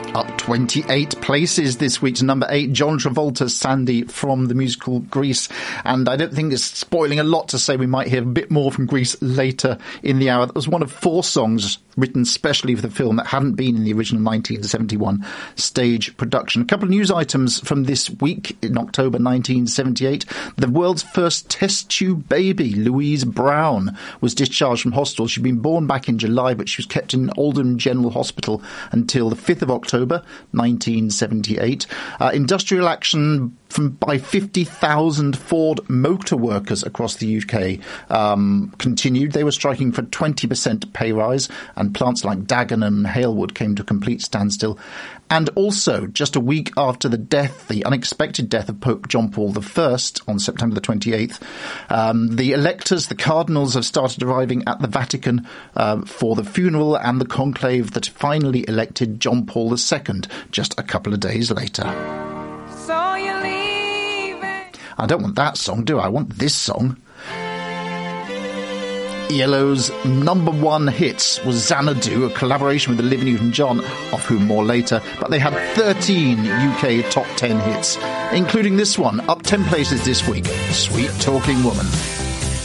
Up 28 places this week to number 8, John Travolta's Sandy from the musical Grease. And I don't think it's spoiling a lot to say we might hear a bit more from Grease later in the hour. That was one of 4 songs written specially for the film that hadn't been in the original 1971 stage production. A couple of news items from this week. In October 1978, the world's first test tube baby, Louise Brown, was discharged from hospital. She'd been born back in July, but she was kept in Oldham General Hospital until the 5th of October 1978. Industrial action by 50,000 Ford motor workers across the UK continued. They were striking for 20% pay rise, and plants like Dagenham and Halewood came to a complete standstill. And also, just a week after the unexpected death of Pope John Paul I on September the 28th, the electors, the cardinals, have started arriving at the Vatican for the funeral and the conclave that finally elected John Paul II just a couple of days later. So you're leaving. I don't want that song, do I? I want this song. ELO's number 1 hit was Xanadu, a collaboration with Olivia Newton-John, of whom more later, but they had 13 UK top 10 hits, including this one, up 10 places this week, Sweet Talking Woman.